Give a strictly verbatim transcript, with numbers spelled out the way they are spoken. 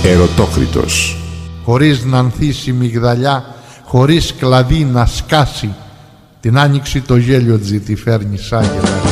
Ερωτόκριτος. Χωρίς να ανθίσει μυγδαλιά, χωρίς κλαδί να σκάσει, την άνοιξη το γέλιο της τη φέρνει σ' άγγελα.